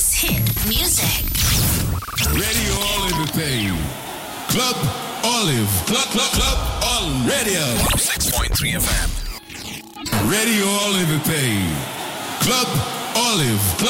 India's hit music. Radio Olive Pay. Club Olive. Club on Radio. 6.3 FM. Radio Olive Pay. Club Olive.